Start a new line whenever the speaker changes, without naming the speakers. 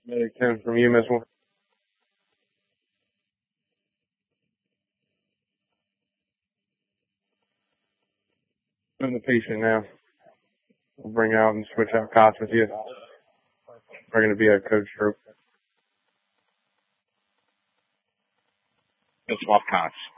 Medic 10 from UMS 1. I'm the patient now. We'll bring out and switch out cots with you. We're going to be a code stroke.
You'll swap cots.